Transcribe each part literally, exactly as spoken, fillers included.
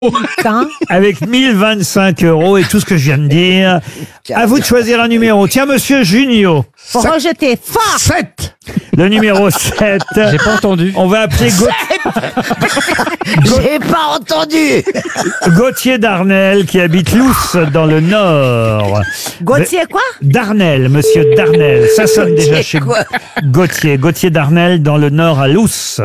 Avec mille vingt-cinq euros et tout ce que je viens de dire. À vous de choisir un numéro. Tiens, monsieur Junio. Faut rejeter fort. sept. Le numéro sept. J'ai pas entendu. On va appeler Gauthier. J'ai pas entendu. Gauthier Darnel qui habite Lousse dans le Nord. Gauthier quoi? Darnel, monsieur Darnel. Ça sonne déjà chez quoi Gauthier. Gauthier Darnel dans le Nord à Lousse.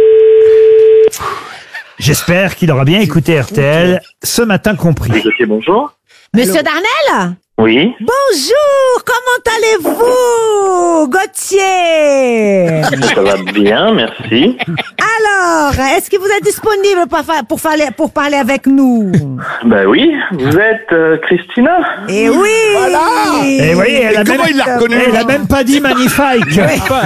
J'espère qu'il aura bien écouté R T L, ce matin compris. Gauthier, bonjour. Monsieur Darnel? Oui. Bonjour, comment allez-vous, Gauthier? Ça va bien, merci. Alors, est-ce que vous êtes disponible pour, fa- pour, parler, pour parler avec nous? Ben oui, vous êtes euh, Christina. Eh oui! Voilà. Et oui, elle a, même, il l'a reconnu, elle a même pas dit magnifique.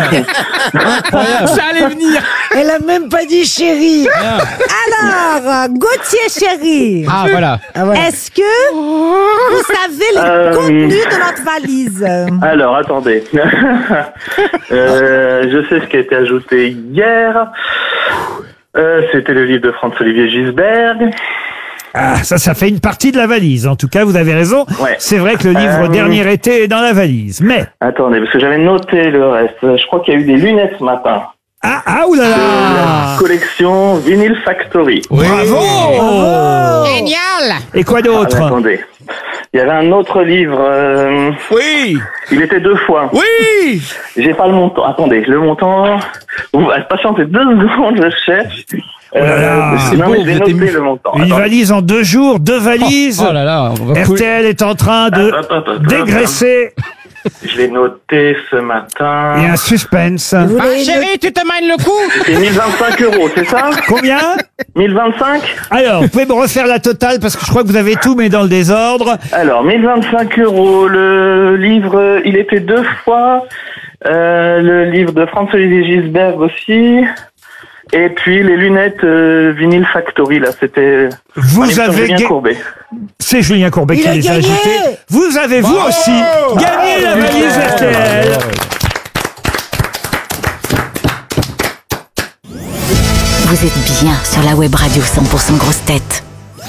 Ça allait venir. Elle a même pas dit chérie. Alors, Gauthier chéri, Ah, voilà. est-ce que vous savez le Euh, contenu de notre valise? Alors, attendez. euh, je sais ce qui a été ajouté hier. Euh, C'était le livre de Franz-Olivier Gisberg. Ah, ça, ça fait une partie de la valise. En tout cas, vous avez raison. Ouais. C'est vrai que le livre Euh, Dernier été est dans la valise. Mais, Attendez, parce que j'avais noté le reste. Je crois qu'il y a eu des lunettes ce matin. ah, ah, oulala. La collection Vinyl Factory. Bravo. Génial. Et quoi Ah, d'autre? mais attendez. Il y avait un autre livre. euh, Oui. il était deux fois. Oui. J'ai pas le montant. Attendez, le montant. Vous patientez deux secondes, je cherche. Oh là là, Euh, c'est non, beau, mais vous j'ai êtes noté ému. le montant. Une Attendez. valise en deux jours, deux valises. Oh là là, on va R T L est en train de Hop, hop, hop, hop, dégraisser. Je l'ai noté ce matin. Et un suspense. Vous Ah, voulez chérie, tu te mènes le coup. C'est mille vingt-cinq euros, c'est ça? Combien? mille vingt-cinq? Alors, vous pouvez me refaire la totale parce que je crois que vous avez tout mais dans le désordre. Alors, mille vingt-cinq euros. Le livre, il était deux fois. Euh, le livre de Franz-Olivier Gisberg aussi. Et puis les lunettes euh, Vinyl Factory, là, c'était... Vous Ah, avez bien ga- courbé. C'est Julien Courbet Il qui a les a gagné. agités. Vous avez vous aussi gagné la valise R T L. Vous êtes bien sur la web radio cent pour cent grosse tête.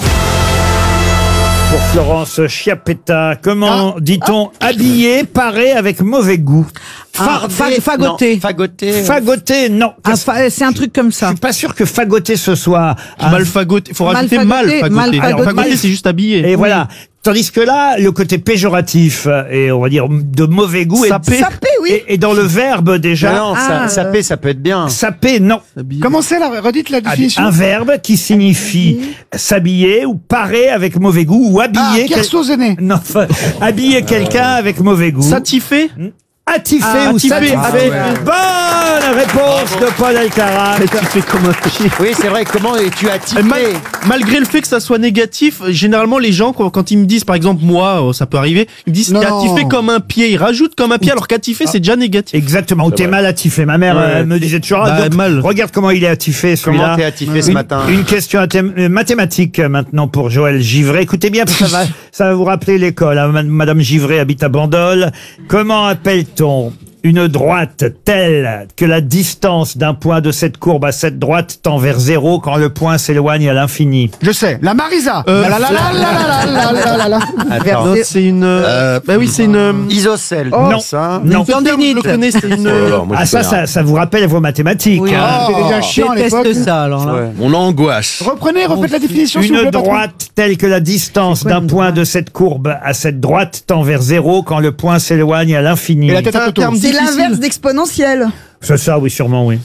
Pour Florence Chiappetta, comment dit-on habillé, paré avec mauvais goût? Ah, fa- fagoté. Fagoté. Fagoté, non. Un fa- c'est un truc comme Je ça. suis pas sûr que fagoter ce soit un- Mal fagoté. Faut Mal rajouter fagoté, mal fagoté. mal Alors, fagoté. fagoté, c'est juste habillé. Et voilà. Tandis que là, le côté péjoratif et on va dire de mauvais goût Sapé. est, Sapé, oui. et, et dans le verbe déjà. Non, ça, Ah, ça euh, paie, ça peut être bien. Sapé, non. Comment c'est la redites la Ah, un verbe qui signifie s'habiller ou parer avec mauvais goût ou habiller. quel- Non, enfin, habiller quelqu'un avec mauvais goût. Satisfait. Attifé Ah, ou attifé. satisfait. Ah, ouais. Bonne réponse de Paul Alcarat. Satisfait comme un pied. Oui, c'est vrai. Comment es-tu attifé? Mal- malgré le fait que ça soit négatif, généralement les gens quand, quand ils me disent, par exemple moi, oh, ça peut arriver, ils me disent t'es attifé comme un pied, ils rajoutent comme un pied alors qu'attifé c'est déjà négatif. Exactement, ou t'es mal attifé. Ma mère Ouais. euh, me disait toujours, Bah, ah, donc, mal. regarde comment il est attifé celui-là. Comment t'es attifé ce Une- matin? Une question athém- euh, mathématique euh, maintenant pour Joël Givray. Écoutez bien, parce que ça va, ça va vous rappeler l'école. hein. Ma- Madame Givray habite à Bandol. Comment appelle-t-on une droite telle que la distance d'un point de cette courbe à cette droite tend vers zéro quand le point s'éloigne à l'infini? Je sais, la Marisa. Euh, La la la la la la la la la. Attends. Non, c'est une. Euh, bah oui, c'est une. euh, Isocèle. Non. Ça. Non. Une terme, je le connais, c'est une. Ah ça, ça, ça vous rappelle vos mathématiques. Oui, hein. c'était déjà chiant à l'époque. Déteste ça, alors là. Ouais. Mon angoisse. Reprenez, refaites la définition. s'il vous Une plaît, patron. droite telle que la distance d'un point de cette courbe à cette droite tend vers zéro quand le point s'éloigne à l'infini. Et la tête à un Toto. terme C'est difficile. l'inverse d'exponentiel. C'est ça, oui, sûrement, oui.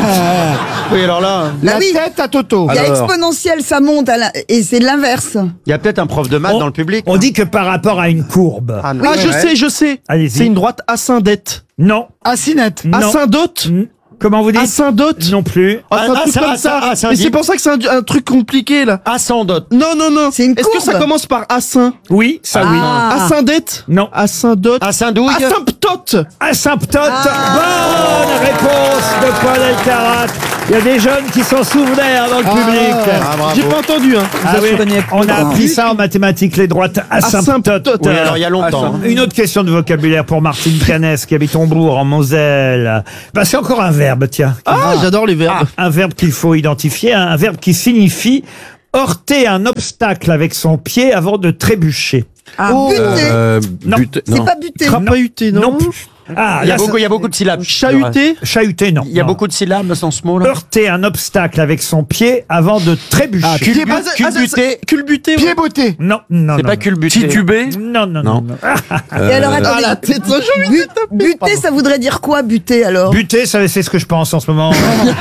Oui, alors là, La Bah oui. tête à Toto. Il y a Alors. exponentiel, ça monte, à la- et c'est l'inverse. il y a peut-être un prof de maths On- dans le public. On dit que par rapport à une courbe. Ah, non. Ah, je sais, je sais. Allez-y. C'est une droite ascendette. Non. Assinette. Non. Asyndote. N- Comment vous dites? Asyndote. Non plus. Ah, c'est un Ah, truc ça- comme ah, ça. ça- ah, ça Mais dit- c'est pour ça que c'est un, un truc compliqué là. Ascendote. Non, non, non. C'est une Est-ce que ça courbe. commence par asyn? Oui, ça oui. Ah. Asyndète? Non. Asyndote. Asyndouille. Asymptote. Asymptote. Ah. Bonne réponse de Paul Alcarat. Il y a des jeunes qui s'en souvenaient hein, dans le public. Ah, bravo. J'ai pas entendu, hein. Ah oui, on a appris ça en mathématiques, les droites asymptotes. Asymptote. Oui, alors il y a longtemps. hein. Une autre question de vocabulaire pour Martine Canès qui habite Hombourg en Moselle. Bah, c'est encore un verbe, tiens. Ah, j'adore les verbes. Un verbe qu'il faut identifier, un verbe qui signifie heurter un obstacle avec son pied avant de trébucher. Ah, Oh. buter. Euh, Non. but- C'est non. pas buter. Crapahuter, non, Non plus. Ah, Il y, a là, beaucoup, il y a beaucoup de syllabes. Chahuter. ça- chahuter, non. Il y a Non. beaucoup de syllabes dans ce mot-là. Heurter un obstacle avec son pied avant de trébucher. Ah, pied Ah, ça- ah, ça- culbuter. Culbuter. Pied botté. Non, non, C'est non, pas non. culbuter. Titubé. Non, non, non. Non. non. Et alors, attendez. Ah, la tête, ça, j'ai envie de Bu- buter, ça voudrait dire quoi, buter, alors? Buter, ça, c'est ce que je pense en ce moment.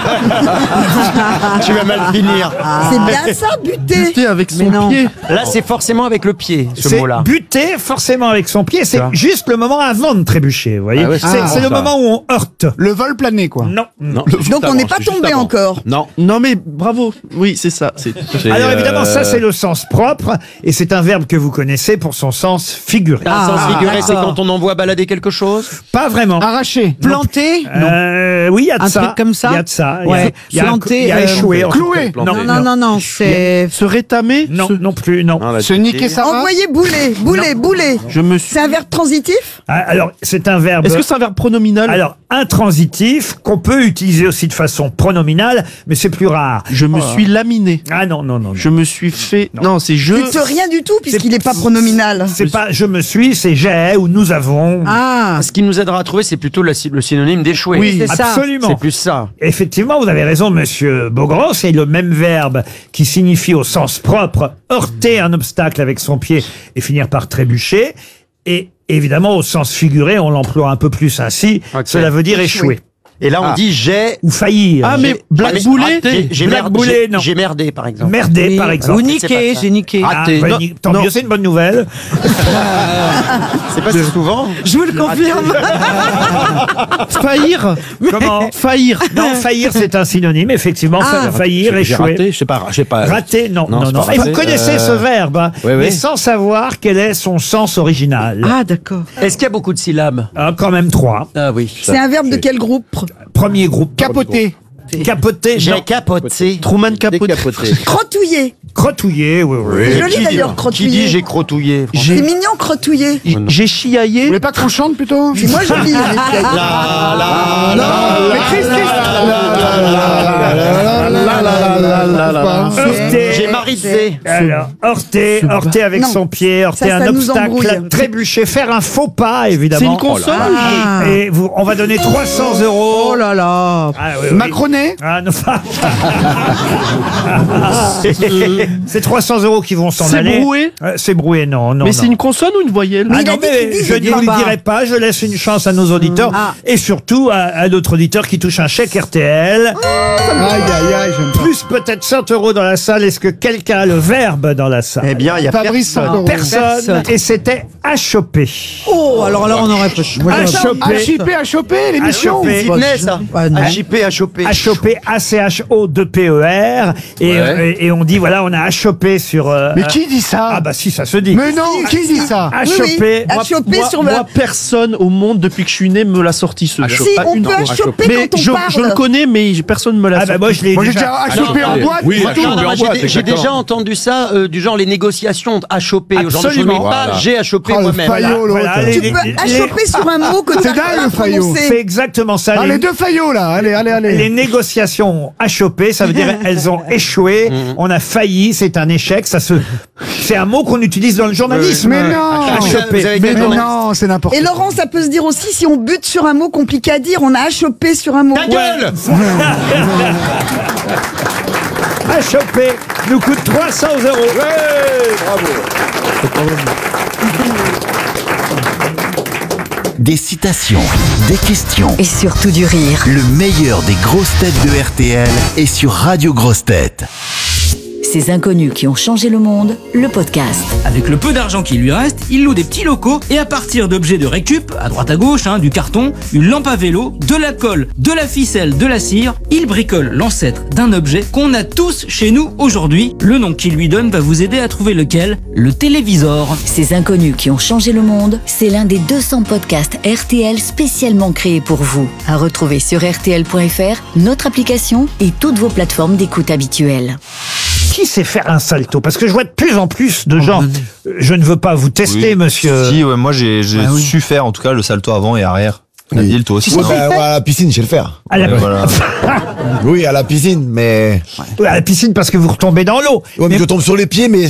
Tu vas mal finir. C'est bien ça, buter. Buter avec son Mais non. pied. Là, c'est forcément avec le pied, ce C'est mot-là. buter forcément avec son pied, c'est Ça. juste le moment avant de trébucher, vous voyez. Ah ouais, c'est ah, c'est le ça. moment où on heurte. Le vol plané, quoi. Non. non. Donc, on n'est pas tombé encore. Non. Non, mais bravo. Oui, c'est ça. C'est C'est, Alors évidemment, euh, ça c'est le sens propre, et c'est un verbe que vous connaissez pour son sens figuré. Un sens Ah, figuré, c'est d'accord. quand on envoie balader quelque chose. Pas vraiment. Arraché. Planté Euh, oui, il y a de Un ça. truc comme ça Il y a de ça. Il y a- Ouais. il y a, un- Planté, il y a euh, échoué. en tout cloué. cas. Non, Non, Non, non, non, c'est... se rétamer. non, se- non plus, non. non, là, Se tu- niquer sa race. Envoyer bouler, bouler, bouler. Je me suis. C'est un verbe transitif? Ah, alors, c'est un verbe. Est-ce que c'est un verbe pronominal? Alors, intransitif, qu'on peut utiliser aussi de façon pronominale, mais c'est plus rare. Je me suis laminé. Ah non, non, non. non. Je me suis fait. Non, c'est je. C'est rien du tout, puisqu'il n'est pas pronominal. C'est pas je me suis, c'est j'ai ou nous avons. Ah, Ce qui nous aidera à trouver, c'est plutôt la- le synonyme d'échouer. Oui, c'est ça. Absolument. C'est plus ça. Effectivement, vous avez raison, monsieur Beaugrand, c'est le même verbe qui signifie au sens propre heurter un obstacle avec son pied et finir par trébucher. Et évidemment, au sens figuré, on l'emploie un peu plus ainsi. Ok. Cela veut dire échouer. Et là, on Ah. dit j'ai. Ou faillir. Ah, mais j'ai- blackbouler. j'ai- J'ai Black merdé, bouler, j'ai- non. j'ai merdé, par exemple. Merder, oui. par exemple. Ou C'est niquer, pas ça. j'ai niqué. Ah, raté. bah, Non, ni- tant non. mieux, c'est une bonne nouvelle. C'est pas si souvent. Je vous le confirme. Faillir. Comment Faillir. Non, faillir, c'est un synonyme, effectivement. Ah. fa- Faillir, J'ai échouer. raté, je sais pas, je sais pas. Raté, non, Non, non, c'est non. pas Et vous raté. connaissez Euh, ce verbe, hein, oui, oui. mais sans savoir quel est son sens original. Ah, d'accord. Est-ce qu'il y a beaucoup de syllabes? Ah, quand même trois. Ah oui. C'est un verbe de quel groupe? Premier groupe. Capoté. Capoter, J'ai non. capoté. Truman Capote. Décapoté. Crotouiller. Crotouiller, oui, oui. C'est joli d'ailleurs, Qui crotouiller. dit j'ai crotouillé? C'est J'ai mignon, crotouiller. j'ai Vous chiaillé. voulez pas qu'on chante plutôt? Puis moi, je dis. Heurter. J'ai marisé. Alors, heurter, heurter avec Non. son pied, heurter Ça, un ça nous obstacle, embrouille. trébucher, faire un faux pas, C'est évidemment. une consonne. Ah. Et vous, on va donner trois cents euros. Oh là là. Ah, oui, oui. Macroné. Ah, non. C'est trois cents euros qui vont s'en C'est aller. broué. Euh, C'est broué, non, non. Mais non. c'est une consonne ou une voyelle? Ah il a non, dit qu'il mais dit, je je ne dis vous le pas. dirai pas, je laisse une chance à nos auditeurs Ah. et surtout à, à notre auditeur qui touche un chèque R T L. Aïe, aïe, aïe, j'aime pas. Plus peut-être cent euros dans la salle. Est-ce que quelqu'un a le verbe dans la salle? Eh bien, il y a Fabrice personne. cent euros. Personne. Personne. Et c'était achoper. Oh, alors là, on aurait pas... Moi, À j'aurais- choper. À chipper, à choper, l'émission. choper. Sydney, ça. Ah, non. À chipper, à choper. Achoper, A C H O deux P E R. Et, Ouais. euh, et on dit, voilà, on a achopé sur... euh, Mais qui dit ça? Ah bah si, ça se dit. Mais non, qui dit ça? Oui, oui. Achoper. À choper moi, sur moi, le. personne au monde depuis que je suis né me l'a sorti ce verbe. Si, Pas on une peut fois. achoper Mais quand on je, parle. je le connais, mais personne ne me l'a Ah bah sorti. moi je l'ai Moi j'ai déjà... déjà à choper en choper. boîte. Oui, c'est à tout. choper. Non, moi, en j'ai boîte, dé- j'ai exactement. déjà entendu ça, euh, du genre les négociations à choper. Genre, je ne Absolument. mets pas, Voilà. j'ai à choper Oh, le moi-même. faillot, l'autre. Voilà, les- Tu les- peux les- achoper sur un mot que tu C'est n'as dingue, pas le faillot. C'est prononcé. exactement ça. Ah, les- les deux faillots là, allez, allez, allez. Les négociations achoppées, ça veut dire elles ont échoué, on a failli, c'est un échec, ça se, c'est un mot qu'on utilise dans le journalisme. Mais non. Achoper. Vous avez Mais quel journaliste non, c'est n'importe Et quoi. Laurent, ça peut se dire aussi si on bute sur un mot compliqué à dire, on a achoppé sur un mot. Ta gueule. Achoper nous coûte trois cents euros. Des citations, des questions. Et surtout du rire. Le meilleur des grosses têtes de R T L est sur Radio Grosses Têtes. Ces inconnus qui ont changé le monde, le podcast. Avec le peu d'argent qui lui reste, il loue des petits locaux et à partir d'objets de récup, à droite à gauche, hein, du carton, une lampe à vélo, de la colle, de la ficelle, de la cire, il bricole l'ancêtre d'un objet qu'on a tous chez nous aujourd'hui. Le nom qu'il lui donne va vous aider à trouver lequel, le télévisor. Ces inconnus qui ont changé le monde, c'est l'un des deux cents podcasts R T L spécialement créés pour vous. À retrouver sur R T L point F R, notre application et toutes vos plateformes d'écoute habituelles. Qui sait faire un salto? Parce que je vois de plus en plus de gens. Euh, Je ne veux pas vous tester, Oui. monsieur. Si, ouais, moi j'ai j'ai Ah oui. su faire en tout cas le salto avant et arrière. Adil, toi aussi. Ouais, bah, ouais, à la piscine, je sais le faire. À la- Ouais, voilà. Oui, à la piscine, mais. À la piscine parce que vous retombez dans l'eau. Ouais, mais, Mais- je tombe sur les pieds, mais